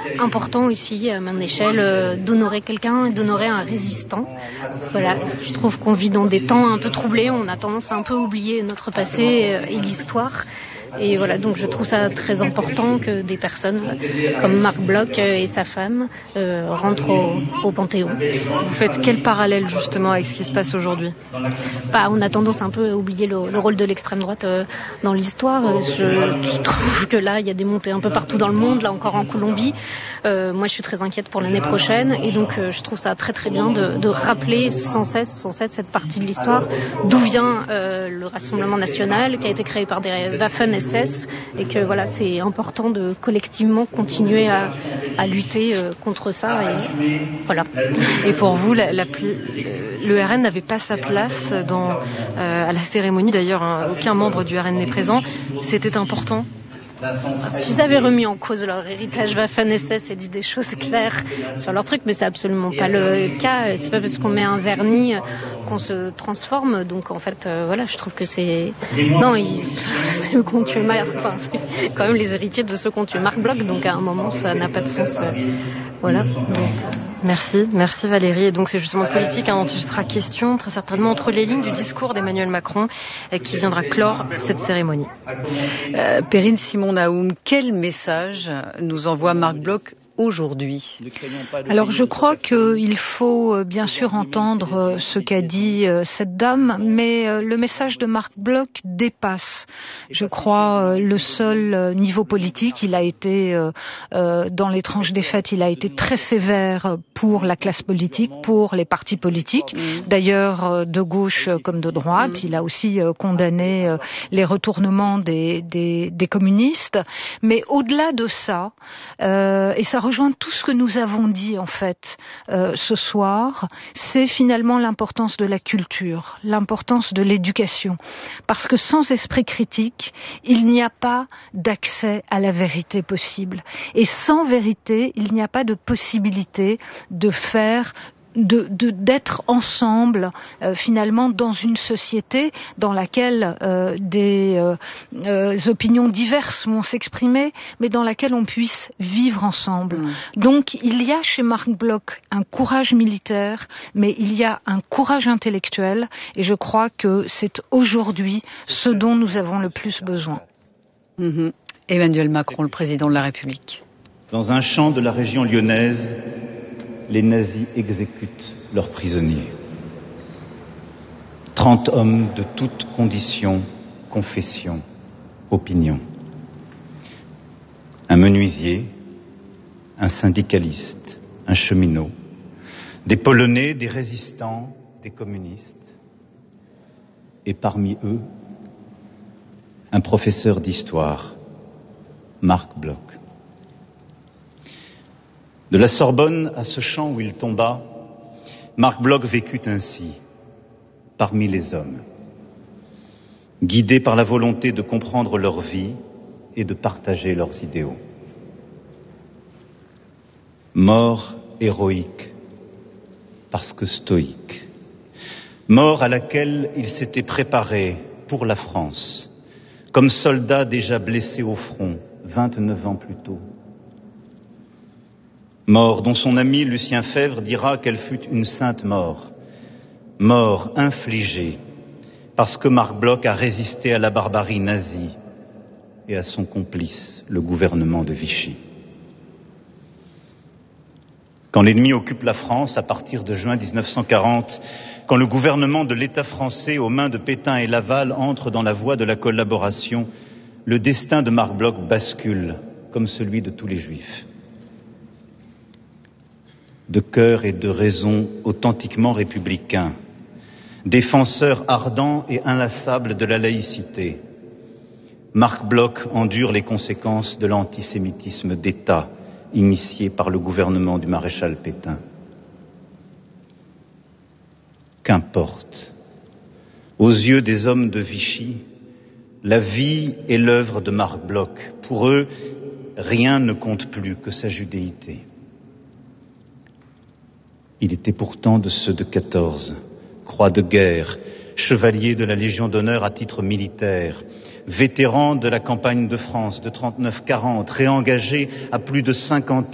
important aussi, à mon échelle, d'honorer quelqu'un et d'honorer un résistant. Voilà, je trouve qu'on vit dans des temps un peu troublés, on a tendance à un peu oublier notre passé et l'histoire. Et voilà, donc je trouve ça très important que des personnes comme Marc Bloch et sa femme rentrent au Panthéon. Vous faites quel parallèle justement avec ce qui se passe aujourd'hui ? On a tendance un peu à oublier le rôle de l'extrême droite dans l'histoire. Je trouve que là, il y a des montées un peu partout dans le monde, là encore en Colombie. Moi, je suis très inquiète pour l'année prochaine et donc je trouve ça très très bien de rappeler sans cesse cette partie de l'histoire, d'où vient le Rassemblement national qui a été créé par des Waffen-SS et que voilà, c'est important de collectivement continuer à lutter contre ça. Et voilà. Et pour vous, le RN n'avait pas sa place à la cérémonie. D'ailleurs, aucun membre du RN n'est présent. C'était important. S'ils avaient remis en cause leur héritage Waffen-SS et dit des choses claires sur leur truc, mais c'est absolument pas le cas. C'est pas parce qu'on met un vernis qu'on se transforme. Donc en fait, voilà, je trouve que c'est eux qui ont tué c'est quand même les héritiers de ceux qui ont tué Marc Bloch. Donc à un moment, ça n'a pas de sens. Voilà. Merci Valérie. Et donc c'est justement politique dont il sera question très certainement entre les lignes du discours d'Emmanuel Macron qui viendra clore cette cérémonie. Perrine Simon-Naoum, quel message nous envoie Marc Bloch aujourd'hui? Alors je crois qu'il faut bien sûr entendre ce qu'a dit cette dame, mais le message de Marc Bloch dépasse, je crois, le seul niveau politique. Il a été, dans les tranches des faits, il a été très sévère pour la classe politique, pour les partis politiques, d'ailleurs de gauche comme de droite. Il a aussi condamné les retournements des communistes, mais au-delà de ça, et ça rejoint tout ce que nous avons dit en fait ce soir, c'est finalement l'importance de la culture, l'importance de l'éducation, parce que sans esprit critique, il n'y a pas d'accès à la vérité possible, et sans vérité, il n'y a pas de possibilité de faire d'être ensemble finalement dans une société dans laquelle des opinions diverses vont s'exprimer, mais dans laquelle on puisse vivre ensemble. Donc il y a chez Marc Bloch un courage militaire, mais il y a un courage intellectuel, et je crois que c'est aujourd'hui ce dont nous avons le plus besoin. Emmanuel Macron, le président de la République. Dans un champ de la région lyonnaise, les nazis exécutent leurs prisonniers. 30 hommes de toutes conditions, confessions, opinions. Un menuisier, un syndicaliste, un cheminot, des Polonais, des résistants, des communistes. Et parmi eux, un professeur d'histoire, Marc Bloch. De la Sorbonne à ce champ où il tomba, Marc Bloch vécut ainsi, parmi les hommes, guidé par la volonté de comprendre leur vie et de partager leurs idéaux. Mort héroïque, parce que stoïque. Mort à laquelle il s'était préparé pour la France, comme soldat déjà blessé au front, 29 ans plus tôt. Mort dont son ami Lucien Febvre dira qu'elle fut une sainte mort. Mort infligée parce que Marc Bloch a résisté à la barbarie nazie et à son complice, le gouvernement de Vichy. Quand l'ennemi occupe la France à partir de juin 1940, quand le gouvernement de l'État français aux mains de Pétain et Laval entre dans la voie de la collaboration, le destin de Marc Bloch bascule comme celui de tous les Juifs. De cœur et de raison authentiquement républicains, défenseur ardent et inlassable de la laïcité, Marc Bloch endure les conséquences de l'antisémitisme d'État initié par le gouvernement du maréchal Pétain. Qu'importe, aux yeux des hommes de Vichy, la vie et l'œuvre de Marc Bloch. Pour eux, rien ne compte plus que sa judéité. Il était pourtant de ceux de 14, croix de guerre, chevalier de la Légion d'honneur à titre militaire, vétéran de la campagne de France de 39-40, réengagé à plus de 50